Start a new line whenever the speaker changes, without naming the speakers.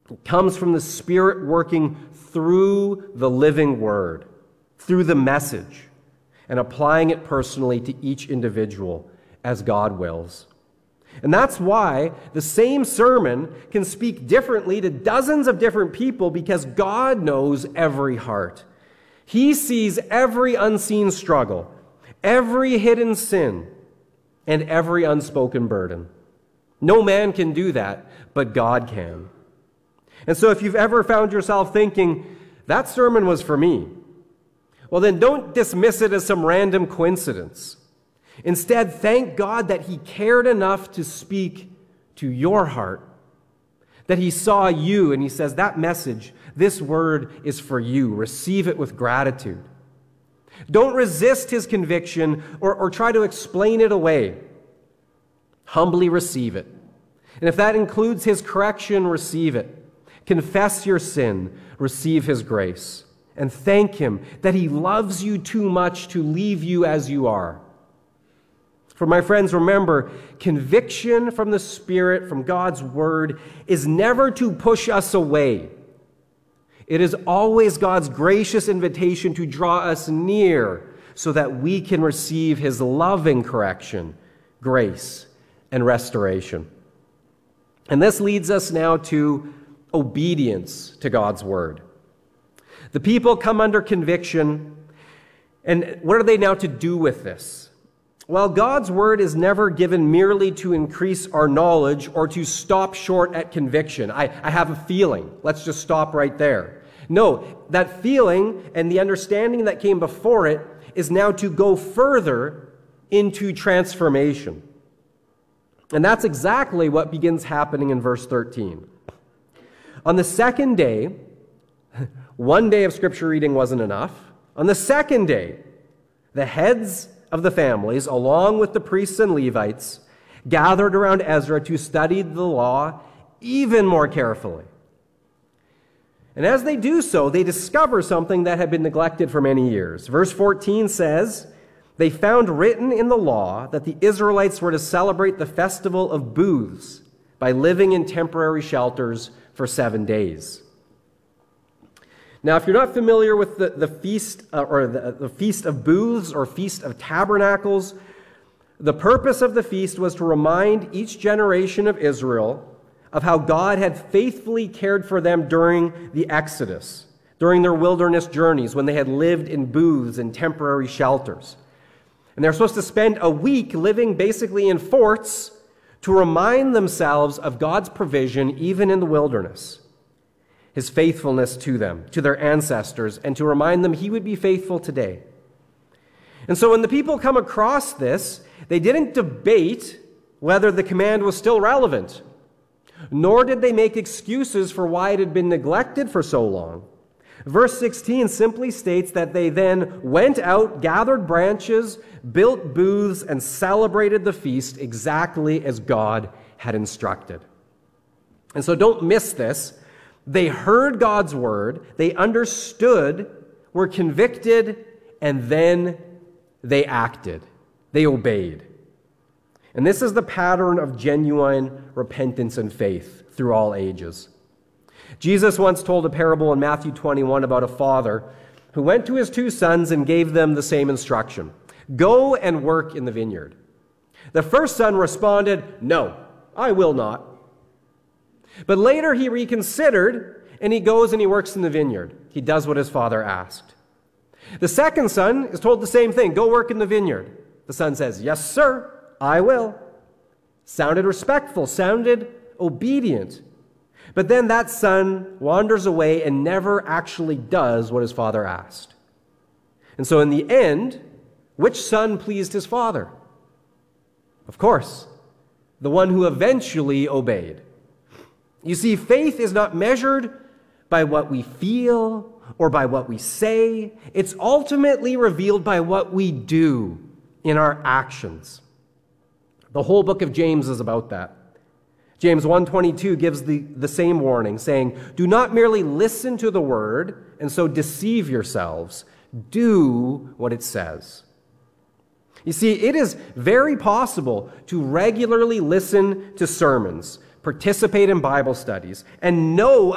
It comes from the Spirit working through the living Word, through the message, and applying it personally to each individual as God wills. And that's why the same sermon can speak differently to dozens of different people, because God knows every heart. He sees every unseen struggle, every hidden sin, and every unspoken burden. No man can do that, but God can. And so if you've ever found yourself thinking, that sermon was for me, well then don't dismiss it as some random coincidence. Instead, thank God that He cared enough to speak to your heart, that He saw you and He says, that message, this word is for you. Receive it with gratitude. Don't resist His conviction or try to explain it away. Humbly receive it. And if that includes His correction, receive it. Confess your sin, receive His grace, and thank Him that He loves you too much to leave you as you are. For my friends, remember, conviction from the Spirit, from God's Word, is never to push us away. It is always God's gracious invitation to draw us near so that we can receive His loving correction, grace, and restoration. And this leads us now to obedience to God's Word. The people come under conviction, and what are they now to do with this? Well, God's Word is never given merely to increase our knowledge or to stop short at conviction. I have a feeling. Let's just stop right there. No, that feeling and the understanding that came before it is now to go further into transformation. And that's exactly what begins happening in verse 13. On the second day, one day of scripture reading wasn't enough. On the second day, the heads of the families, along with the priests and Levites, gathered around Ezra to study the law even more carefully. And as they do so, they discover something that had been neglected for many years. Verse 14 says, they found written in the law that the Israelites were to celebrate the festival of booths by living in temporary shelters for 7 days. Now, if you're not familiar with the feast the Feast of Booths or Feast of Tabernacles, the purpose of the feast was to remind each generation of Israel of how God had faithfully cared for them during the Exodus, during their wilderness journeys when they had lived in booths and temporary shelters. And they're supposed to spend a week living basically in forts to remind themselves of God's provision even in the wilderness, His faithfulness to them, to their ancestors, and to remind them He would be faithful today. And so when the people come across this, they didn't debate whether the command was still relevant, nor did they make excuses for why it had been neglected for so long. Verse 16 simply states that they then went out, gathered branches, built booths, and celebrated the feast exactly as God had instructed. And so don't miss this. They heard God's word, they understood, were convicted, and then they acted. They obeyed. And this is the pattern of genuine repentance and faith through all ages. Jesus once told a parable in Matthew 21 about a father who went to his 2 sons and gave them the same instruction. Go and work in the vineyard. The first son responded, no, I will not. But later he reconsidered, and he goes and he works in the vineyard. He does what his father asked. The second son is told the same thing, go work in the vineyard. The son says, yes, sir, I will. Sounded respectful, sounded obedient. But then that son wanders away and never actually does what his father asked. And so in the end, which son pleased his father? Of course, the one who eventually obeyed. You see, faith is not measured by what we feel or by what we say. It's ultimately revealed by what we do in our actions. The whole book of James is about that. James 1:22 gives the same warning, saying, do not merely listen to the word and so deceive yourselves. Do what it says. You see, it is very possible to regularly listen to sermons, participate in Bible studies, and know